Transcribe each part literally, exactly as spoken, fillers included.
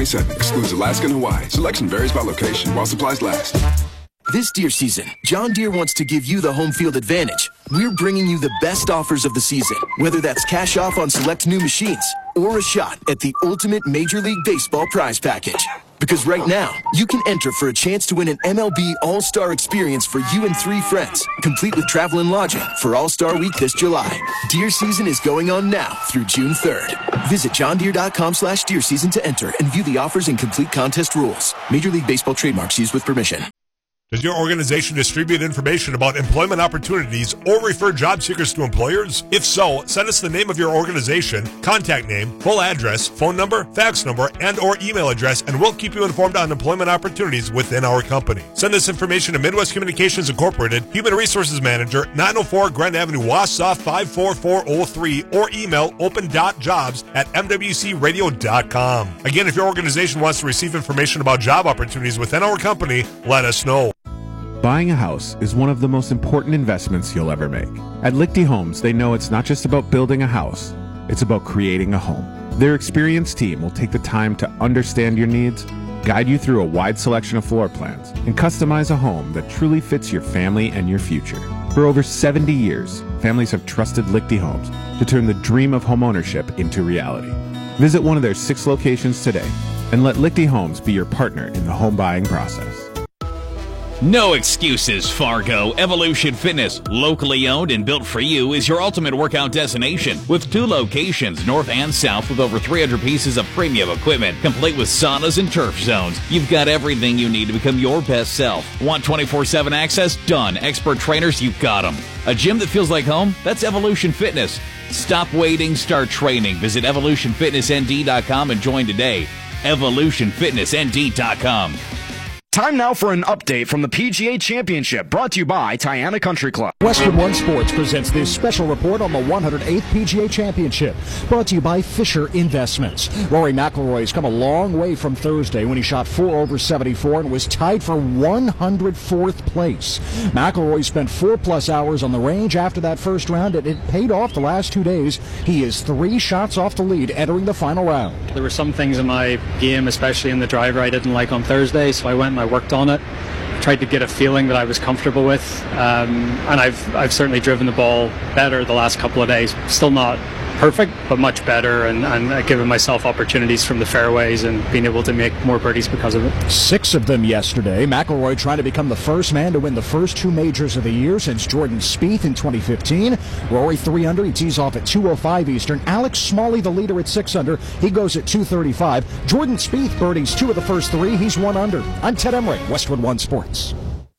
seven excludes Alaska and Hawaii. Selection varies by location while supplies last. This deer season, John Deere wants to give you the home field advantage. We're bringing you the best offers of the season, whether that's cash off on select new machines or a shot at the ultimate Major League Baseball prize package. Because right now, you can enter for a chance to win an M L B All-Star experience for you and three friends, complete with travel and lodging for All-Star Week this July. Deer season is going on now through June third. Visit johndeere.com slash deer season to enter and view the offers and complete contest rules. Major League Baseball trademarks used with permission. Does your organization distribute information about employment opportunities or refer job seekers to employers? If so, send us the name of your organization, contact name, full address, phone number, fax number, and or email address, and we'll keep you informed on employment opportunities within our company. Send this information to Midwest Communications Incorporated, Human Resources Manager, nine oh four Grand Avenue, Wausau, five four four oh three, or email open dot jobs at m w c radio dot com. Again, if your organization wants to receive information about job opportunities within our company, let us know. Buying a house is one of the most important investments you'll ever make. At Lichty Homes, they know it's not just about building a house, it's about creating a home. Their experienced team will take the time to understand your needs, guide you through a wide selection of floor plans, and customize a home that truly fits your family and your future. For over seventy years, families have trusted Lichty Homes to turn the dream of homeownership into reality. Visit one of their six locations today and let Lichty Homes be your partner in the home buying process. No excuses, Fargo. Evolution Fitness, locally owned and built for you, is your ultimate workout destination. With two locations, north and south, with over three hundred pieces of premium equipment, complete with saunas and turf zones. You've got everything you need to become your best self. Want twenty-four seven access? Done. Expert trainers? You've got them. A gym that feels like home? That's Evolution Fitness. Stop waiting, start training. Visit evolution fitness n d dot com and join today. evolution fitness n d dot com. Time now for an update from the P G A Championship, brought to you by Tiana Country Club. Westwood One Sports presents this special report on the one hundred eighth P G A Championship, brought to you by Fisher Investments. Rory McIlroy's come a long way from Thursday when he shot four over seventy-four and was tied for one hundred fourth place. McIlroy spent four-plus hours on the range after that first round, and it paid off the last two days. He is three shots off the lead entering the final round. There were some things in my game, especially in the driver, I didn't like on Thursday, so I went and I worked on it, tried to get a feeling that I was comfortable with, um, and I've I've certainly driven the ball better the last couple of days. Still not perfect, but much better, and, and given myself opportunities from the fairways and being able to make more birdies because of it. Six of them yesterday. McIlroy trying to become the first man to win the first two majors of the year since Jordan Spieth in twenty fifteen. Rory three under. He tees off at two oh five Eastern. Alex Smalley, the leader, at six under. He goes at two thirty-five. Jordan Spieth birdies two of the first three. He's one under. I'm Ted Emmerich, Westwood One Sports.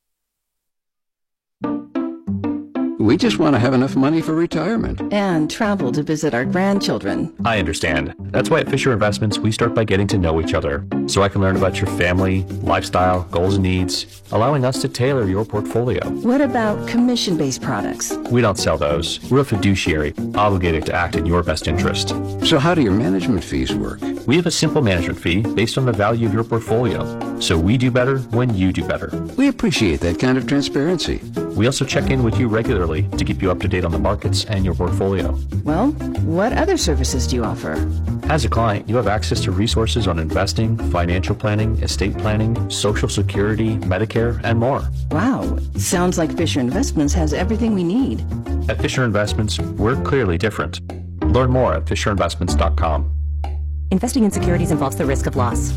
We just want to have enough money for retirement. And travel to visit our grandchildren. I understand. That's why at Fisher Investments, we start by getting to know each other, so I can learn about your family, lifestyle, goals and needs, allowing us to tailor your portfolio. What about commission-based products? We don't sell those. We're a fiduciary, obligated to act in your best interest. So how do your management fees work? We have a simple management fee based on the value of your portfolio, so we do better when you do better. We appreciate that kind of transparency. We also check in with you regularly to keep you up to date on the markets and your portfolio. Well, what other services do you offer? As a client, you have access to resources on investing, financial planning, estate planning, Social Security, Medicare, and more. Wow, sounds like Fisher Investments has everything we need. At Fisher Investments, we're clearly different. Learn more at fisher investments dot com. Investing in securities involves the risk of loss.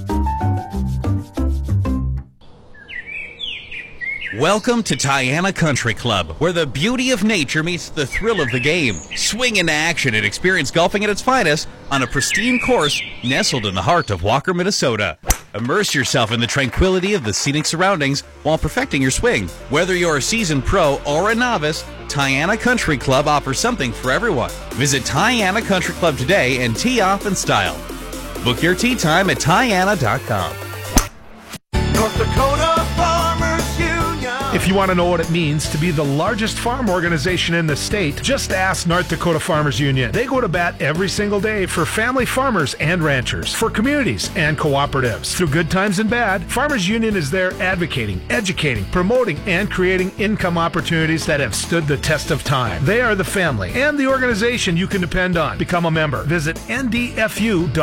Welcome to Tiana Country Club, where the beauty of nature meets the thrill of the game. Swing into action and experience golfing at its finest on a pristine course nestled in the heart of Walker, Minnesota. Immerse yourself in the tranquility of the scenic surroundings while perfecting your swing. Whether you're a seasoned pro or a novice, Tiana Country Club offers something for everyone. Visit Tiana Country Club today and tee off in style. Book your tee time at Tiana dot com. North Dakota Farmers Union. If you want to know what it means to be the largest farm organization in the state, just ask North Dakota Farmers Union. They go to bat every single day for family farmers and ranchers, for communities and cooperatives. Through good times and bad, Farmers Union is there advocating, educating, promoting, and creating income opportunities that have stood the test of time. They are the family and the organization you can depend on. Become a member. Visit N D F U dot com.